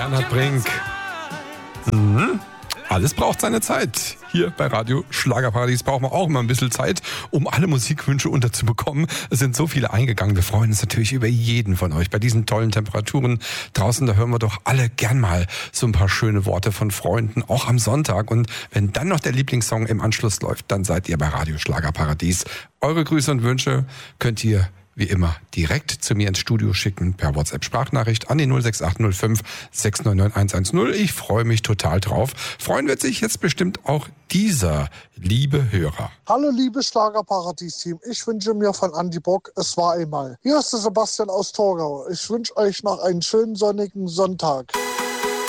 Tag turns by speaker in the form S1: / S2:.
S1: Bernhard Brink. Alles braucht seine Zeit. Hier bei Radio Schlagerparadies brauchen wir auch immer ein bisschen Zeit, um alle Musikwünsche unterzubekommen. Es sind so viele eingegangen. Wir freuen uns natürlich über jeden von euch. Bei diesen tollen Temperaturen draußen, da hören wir doch alle gern mal so ein paar schöne Worte von Freunden, auch am Sonntag. Und wenn dann noch der Lieblingssong im Anschluss läuft, dann seid ihr bei Radio Schlagerparadies. Eure Grüße und Wünsche könnt ihr wie immer direkt zu mir ins Studio schicken per WhatsApp-Sprachnachricht an die 06805 699 110. Ich freue mich total drauf. Freuen wird sich jetzt bestimmt auch dieser liebe Hörer.
S2: Hallo liebes Schlagerparadies-Team, ich wünsche mir von Andi Bock, es war einmal. Hier ist der Sebastian aus Torgau. Ich wünsche euch noch einen schönen sonnigen Sonntag.